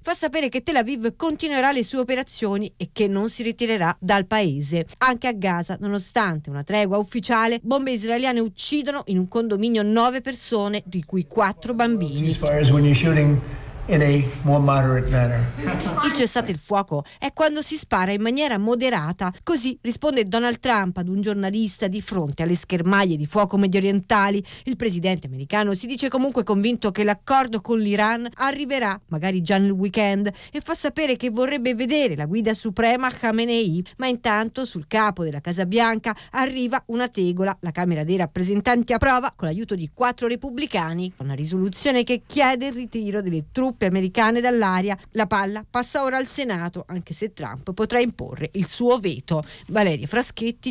fa sapere che Tel Aviv continuerà le sue operazioni e che non si ritirerà dal paese. Anche a Gaza, nonostante una tregua ufficiale, bombe israeliane uccidono in un condominio 9 persone, di cui 4 bambini. Il cessate il fuoco è quando si spara in maniera moderata, così risponde Donald Trump ad un giornalista di fronte alle schermaglie di fuoco mediorientali. Il presidente americano si dice comunque convinto che l'accordo con l'Iran arriverà magari già nel weekend e fa sapere che vorrebbe vedere la guida suprema Khamenei, ma intanto sul capo della Casa Bianca arriva una tegola. La Camera dei rappresentanti approva con l'aiuto di 4 repubblicani una risoluzione che chiede il ritiro delle truppe americane dall'area. La palla passa ora al Senato, anche se Trump potrà imporre il suo veto. Valeria Fraschetti,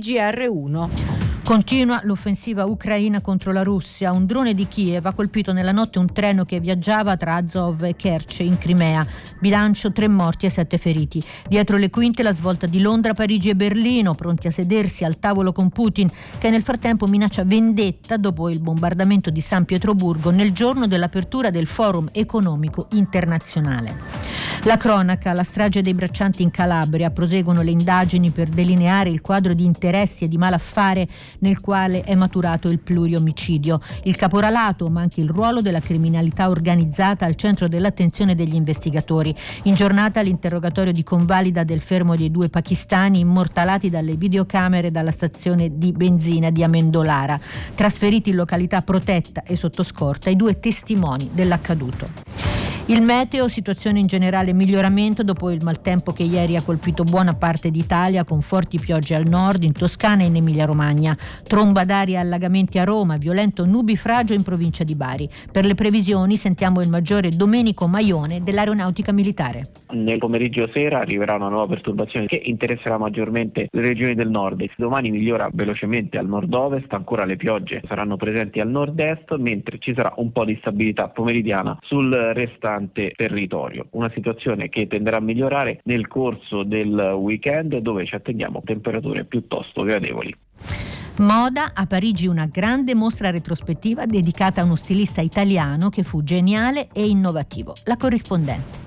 GR1. Continua l'offensiva ucraina contro la Russia. Un drone di Kiev ha colpito nella notte un treno che viaggiava tra Azov e Kerch in Crimea. Bilancio 3 morti e 7 feriti. Dietro le quinte la svolta di Londra, Parigi e Berlino, pronti a sedersi al tavolo con Putin, che nel frattempo minaccia vendetta dopo il bombardamento di San Pietroburgo nel giorno dell'apertura del Forum economico internazionale. La cronaca, la strage dei braccianti in Calabria. Proseguono le indagini per delineare il quadro di interessi e di malaffare nel quale è maturato il pluriomicidio. Il caporalato, ma anche il ruolo della criminalità organizzata al centro dell'attenzione degli investigatori. In giornata l'interrogatorio di convalida del fermo dei 2 pakistani immortalati dalle videocamere dalla stazione di benzina di Amendolara. Trasferiti in località protetta e sotto scorta i 2 testimoni dell'accaduto. Il meteo, situazione in generale miglioramento dopo il maltempo che ieri ha colpito buona parte d'Italia con forti piogge al nord, in Toscana e in Emilia-Romagna. Tromba d'aria e allagamenti a Roma, violento nubifragio in provincia di Bari. Per le previsioni sentiamo il maggiore Domenico Maione dell'Aeronautica Militare. Nel pomeriggio sera arriverà una nuova perturbazione che interesserà maggiormente le regioni del nord. Domani migliora velocemente al nord-ovest, ancora le piogge saranno presenti al nord-est, mentre ci sarà un po' di stabilità pomeridiana sul restante territorio. Una situazione che tenderà a migliorare nel corso del weekend, dove ci attendiamo temperature piuttosto gradevoli. Moda, a Parigi una grande mostra retrospettiva dedicata a uno stilista italiano che fu geniale e innovativo. La corrispondente.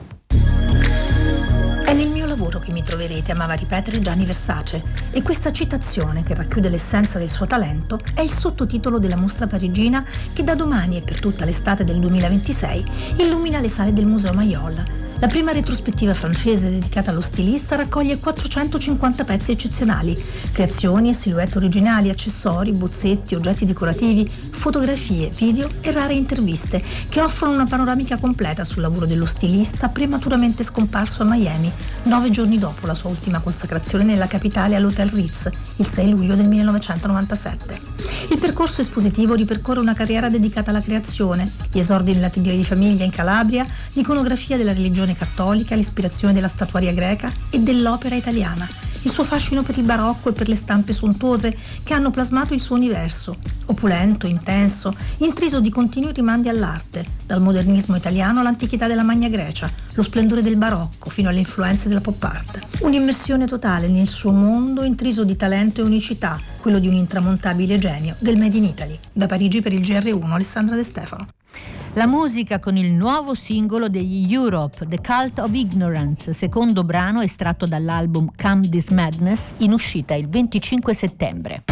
È nel mio lavoro che mi troverete, amava ripetere Gianni Versace, e questa citazione, che racchiude l'essenza del suo talento, è il sottotitolo della mostra parigina che da domani e per tutta l'estate del 2026 illumina le sale del Museo Mayol. La prima retrospettiva francese dedicata allo stilista raccoglie 450 pezzi eccezionali, creazioni e silhouette originali, accessori, bozzetti, oggetti decorativi, fotografie, video e rare interviste che offrono una panoramica completa sul lavoro dello stilista prematuramente scomparso a Miami 9 giorni dopo la sua ultima consacrazione nella capitale all'Hotel Ritz, il 6 luglio del 1997. Il percorso espositivo ripercorre una carriera dedicata alla creazione, gli esordi nell'atelier di famiglia in Calabria, l'iconografia della religione cattolica, l'ispirazione della statuaria greca e dell'opera italiana, il suo fascino per il barocco e per le stampe sontuose che hanno plasmato il suo universo, opulento, intenso, intriso di continui rimandi all'arte, dal modernismo italiano all'antichità della Magna Grecia, lo splendore del barocco fino alle influenze della pop art. Un'immersione totale nel suo mondo intriso di talento e unicità, quello di un intramontabile genio del Made in Italy. Da Parigi per il GR1, Alessandra De Stefano. La musica con il nuovo singolo degli Europe, The Cult of Ignorance, secondo brano estratto dall'album Come This Madness, in uscita il 25 settembre.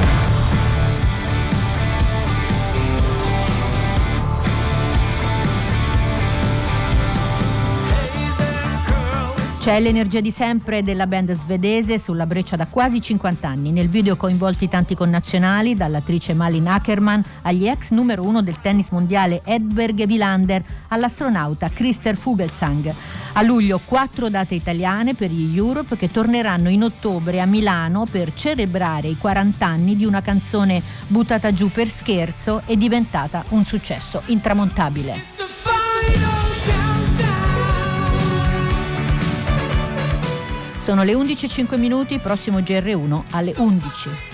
C'è l'energia di sempre della band svedese sulla breccia da quasi 50 anni. Nel video coinvolti tanti connazionali, dall'attrice Malin Ackerman agli ex numero 1 del tennis mondiale Edberg Vilander all'astronauta Christer Fuglesang. A luglio 4 date italiane per gli Europe che torneranno in ottobre a Milano per celebrare i 40 anni di una canzone buttata giù per scherzo e diventata un successo intramontabile. Sono le 11:05, prossimo GR1 alle 11.